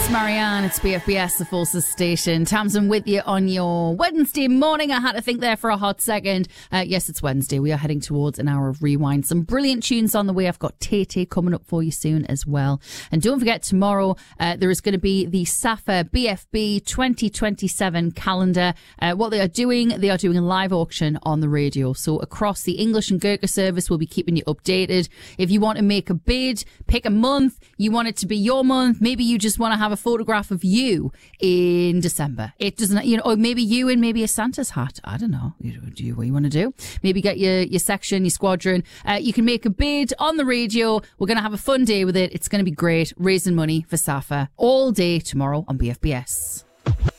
Marianne, it's BFBS, the Forces Station. Tamsin with you on your Wednesday morning. I had to think there for a hot second. Yes, it's Wednesday. We are heading towards an hour of rewind. Some brilliant tunes on the way. I've got Tay coming up for you soon as well. And don't forget, tomorrow there is going to be the SAFA BFB 2027 calendar. What they are doing a live auction on the radio. So across the English and Gurkha service, we'll be keeping you updated. If you want to make a bid, pick a month. You want it to be your month. Maybe you just want to have a photograph of you in December. It doesn't, or maybe you in maybe a Santa's hat. I don't know. What you want to do? Maybe get your section, your squadron. You can make a bid on the radio. We're going to have a fun day with it. It's going to be great. Raising money for SAFA all day tomorrow on BFBS.